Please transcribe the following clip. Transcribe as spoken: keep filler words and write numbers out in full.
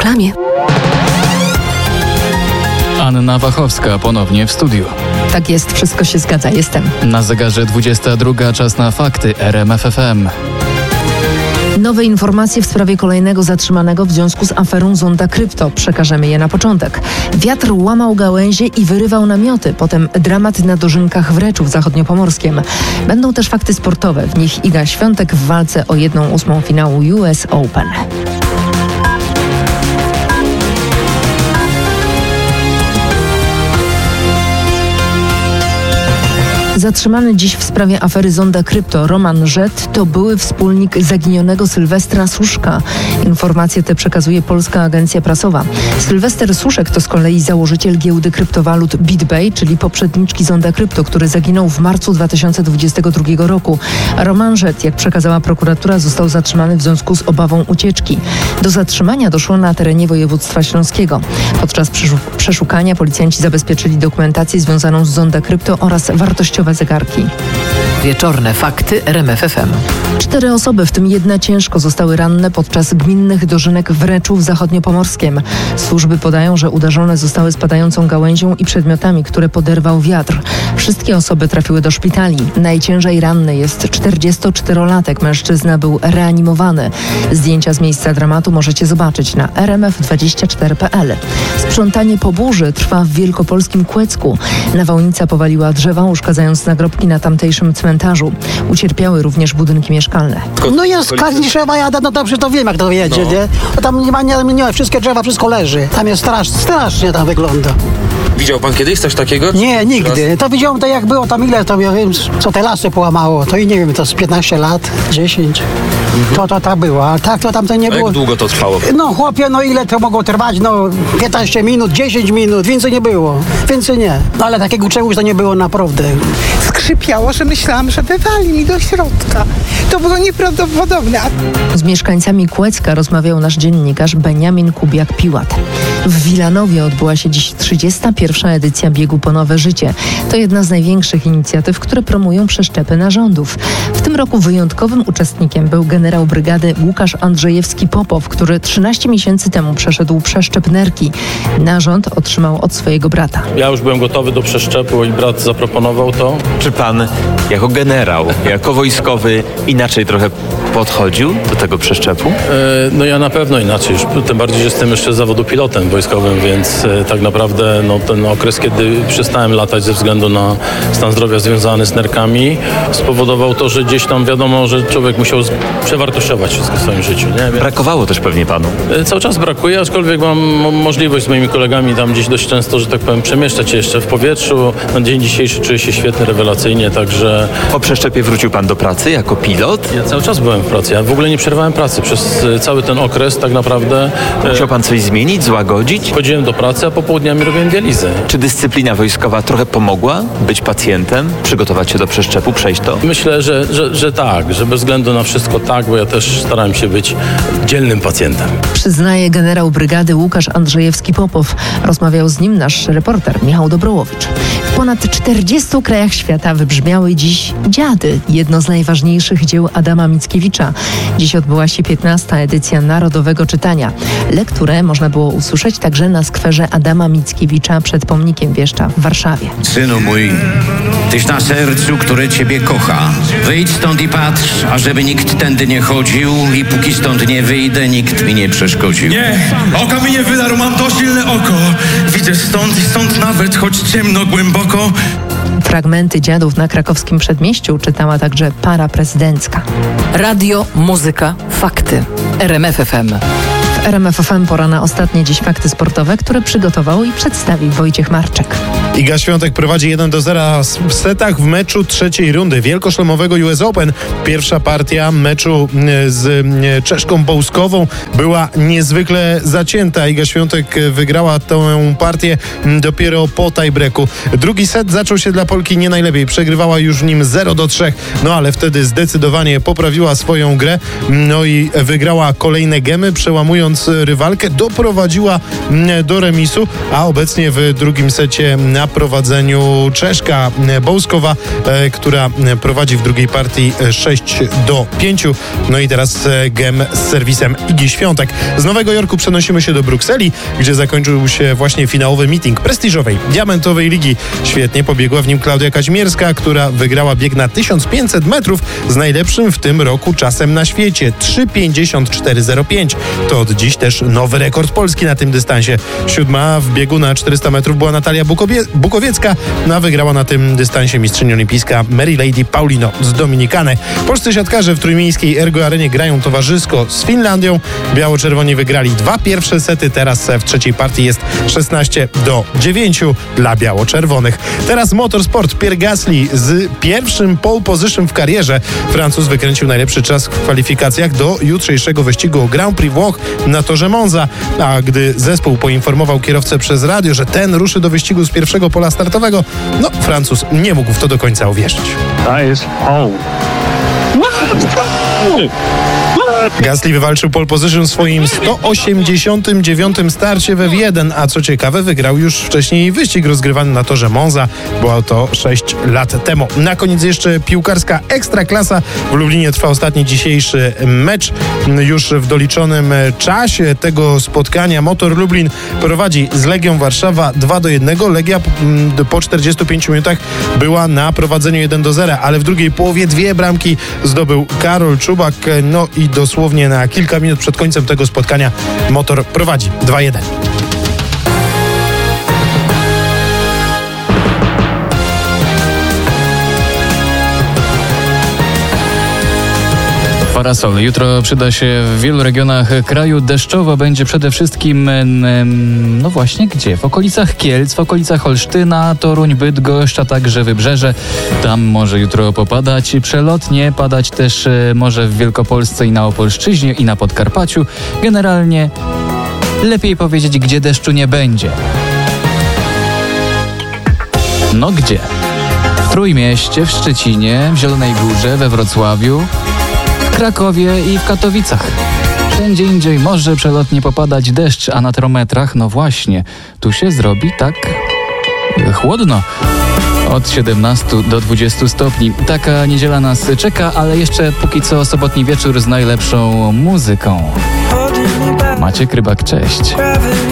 reklamie. Anna Wachowska ponownie w studiu. Tak jest, wszystko się zgadza, jestem. Na zegarze dwudziesta druga, czas na fakty R M F F M. Nowe informacje w sprawie kolejnego zatrzymanego w związku z aferą Zonda Krypto. Przekażemy je na początek. Wiatr łamał gałęzie i wyrywał namioty. Potem dramat na dożynkach w Reczu w Zachodniopomorskiem. Będą też fakty sportowe. W nich Iga Świątek w walce o jedną ósmą finału U S Open. Zatrzymany dziś w sprawie afery Zonda Krypto Roman Rzet to były wspólnik zaginionego Sylwestra Suszka. Informacje te przekazuje Polska Agencja Prasowa. Sylwester Suszek to z kolei założyciel giełdy kryptowalut BitBay, czyli poprzedniczki Zonda Krypto, który zaginął w marcu dwa tysiące dwudziestego drugiego roku. Roman Rzet, jak przekazała prokuratura, został zatrzymany w związku z obawą ucieczki. Do zatrzymania doszło na terenie województwa śląskiego. Podczas przeszukania policjanci zabezpieczyli dokumentację związaną z Zonda Krypto oraz wartościowe zegarki. Wieczorne fakty R M F F M. Cztery osoby, w tym jedna ciężko, zostały ranne podczas gminnych dożynek w Reczu w Zachodniopomorskiem. Służby podają, że uderzone zostały spadającą gałęzią i przedmiotami, które poderwał wiatr. Wszystkie osoby trafiły do szpitali. Najciężej ranny jest czterdziestoczterolatek. Mężczyzna był reanimowany. Zdjęcia z miejsca dramatu możecie zobaczyć na r m f dwadzieścia cztery kropka p l. Sprzątanie po burzy trwa w wielkopolskim Kłecku. Nawałnica powaliła drzewa, uszkadzając nagrobki na tamtejszym cmentarzu. Ucierpiały również budynki mieszkalne. No jest drzewa jada, no dobrze to wiem jak to jedzie, no. Nie? No tam nie ma, nie, nie, wszystkie drzewa, wszystko leży. Tam jest strasz, strasznie tam wygląda. Widział pan kiedyś coś takiego? Nie, nigdy. Raz? To widziałem to jak było tam ile, to ja wiem, co te lasy połamało. To i nie wiem, to z piętnaście lat, dziesięć. Mhm. To to tak było, a tak to tam to nie a było. Jak długo to trwało? No chłopie, no ile to mogło trwać? No piętnaście minut, dziesięć minut, więcej nie było. Więcej nie. No ale takiego czegoś to nie było naprawdę. Skrzypiało, że myślałam, że wywali mi do środka. To było nieprawdopodobne. Z mieszkańcami Kłecka rozmawiał nasz dziennikarz Beniamin Kubiak-Piłat. W Wilanowie odbyła się dziś trzydziesta pierwsza edycja Biegu po Nowe Życie. To jedna z największych inicjatyw, które promują przeszczepy narządów. W tym roku wyjątkowym uczestnikiem był generał brygady Łukasz Andrzejewski-Popow, który trzynaście miesięcy temu przeszedł przeszczep nerki. Narząd otrzymał od swojego brata. Ja już byłem gotowy do przeszczepu i brat zaproponował to. Czy pan jako generał, jako wojskowy inaczej trochę podchodził do tego przeszczepu? E, no ja na pewno inaczej, już tym bardziej, że jestem jeszcze z zawodu pilotem wojskowym, więc e, tak naprawdę no, ten okres, kiedy przestałem latać ze względu na stan zdrowia związany z nerkami, spowodował to, że gdzieś tam wiadomo, że człowiek musiał przewartościować wszystko w swoim życiu. Nie? Więc, Brakowało też pewnie panu. E, cały czas brakuje, aczkolwiek mam możliwość z moimi kolegami tam gdzieś dość często, że tak powiem, przemieszczać się jeszcze w powietrzu. Na dzień dzisiejszy czuję się świetnie, rewelacyjnie, także... Po przeszczepie wrócił pan do pracy jako pilot? Ja cały czas byłem w pracy, ja w ogóle nie przerwałem pracy przez cały ten okres tak naprawdę. Musiał pan coś zmienić, złagodzić? Chodziłem do pracy, a popołudniami robiłem dializę. Czy dyscyplina wojskowa trochę pomogła być pacjentem, przygotować się do przeszczepu, przejść to? Myślę, że, że, że tak, że bez względu na wszystko tak, bo ja też starałem się być dzielnym pacjentem. Przyznaje generał brygady Łukasz Andrzejewski-Popow. Rozmawiał z nim nasz reporter Michał Dobrołowicz. W ponad czterdziestu krajach świata wybrzmiały dziś Dziady, jedno z najważniejszych dzieł Adama Mickiewicza. Dziś odbyła się piętnasta edycja Narodowego Czytania. Lekturę można było usłyszeć także na skwerze Adama Mickiewicza przed pomnikiem Wieszcza w Warszawie. Synu mój, tyś na sercu, które ciebie kocha. Wyjdź stąd i patrz, ażeby nikt tędy nie chodził i póki stąd nie wyjdę, nikt mi nie przeszkodził. Nie, oka mi nie wydarł, mam to silne oko. Widzę stąd i stąd nawet, choć ciemno, głęboko. Fragmenty Dziadów na krakowskim przedmieściu czytała także para prezydencka. Radio, muzyka, fakty. R M F F M. W R M F F M pora na ostatnie dziś fakty sportowe, które przygotował i przedstawi Wojciech Marczyk. Iga Świątek prowadzi jeden do zera w setach w meczu trzeciej rundy wielkoszlemowego U S Open. Pierwsza partia meczu z Czeszką Bołskową była niezwykle zacięta. Iga Świątek wygrała tę partię dopiero po tiebreaku. Drugi set zaczął się dla Polki nie najlepiej. Przegrywała już w nim zero do trzech, no ale wtedy zdecydowanie poprawiła swoją grę, no i wygrała kolejne gemy, przełamując rywalkę, doprowadziła do remisu, a obecnie w drugim secie na prowadzeniu Czeszka Bouskowa, która prowadzi w drugiej partii sześć do pięciu. No i teraz gem z serwisem Igi Świątek. Z Nowego Jorku przenosimy się do Brukseli, gdzie zakończył się właśnie finałowy meeting prestiżowej, diamentowej ligi. Świetnie pobiegła w nim Klaudia Kazimierska, która wygrała bieg na tysiąc pięćset metrów z najlepszym w tym roku czasem na świecie trzy pięćdziesiąt cztery zero pięć. To od dziś też nowy rekord Polski na tym dystansie. Siódma w biegu na czterysta metrów była Natalia Bukowie- Bukowiecka, no a wygrała na tym dystansie mistrzyni olimpijska Mary Lady Paulino z Dominikany. Polscy siatkarze w trójmiejskiej Ergo Arenie grają towarzysko z Finlandią. Biało-czerwoni wygrali dwa pierwsze sety, teraz w trzeciej partii jest szesnaście do dziewięciu dla biało-czerwonych. Teraz motorsport. Pierre Gasly z pierwszym pole position w karierze. Francuz wykręcił najlepszy czas w kwalifikacjach do jutrzejszego wyścigu o Grand Prix Włoch na torze Monza. A gdy zespół poinformował kierowcę przez radio, że ten ruszy do wyścigu z pierwszego pola startowego, no Francuz nie mógł w to do końca uwierzyć. Gasly wywalczył pole position w swoim sto osiemdziesiątym dziewiątym starcie w F jeden, a co ciekawe wygrał już wcześniej wyścig rozgrywany na torze Monza. Było to sześć lat temu. Na koniec jeszcze piłkarska ekstraklasa. W Lublinie trwa ostatni dzisiejszy mecz. Już w doliczonym czasie tego spotkania Motor Lublin prowadzi z Legią Warszawa dwa do jednego. Legia po czterdziestu pięciu minutach była na prowadzeniu jeden do zera, ale w drugiej połowie dwie bramki zdobył Karol Czubak. No i dosłownie na kilka minut przed końcem tego spotkania Motor prowadzi dwa jeden. Parasol. Jutro przyda się w wielu regionach kraju. Deszczowo będzie przede wszystkim, no właśnie gdzie? W okolicach Kielc, w okolicach Olsztyna, Toruń, Bydgoszcz, a także Wybrzeże. Tam może jutro popadać. Przelotnie padać też może w Wielkopolsce i na Opolszczyźnie i na Podkarpaciu. Generalnie lepiej powiedzieć, gdzie deszczu nie będzie. No gdzie? W Trójmieście, w Szczecinie, w Zielonej Górze, we Wrocławiu, w Krakowie i w Katowicach. Wszędzie indziej może przelotnie popadać deszcz, a na termometrach, no właśnie, tu się zrobi tak chłodno. Od siedemnastu do dwudziestu stopni. Taka niedziela nas czeka, ale jeszcze póki co sobotni wieczór z najlepszą muzyką. Maciek Rybak, cześć.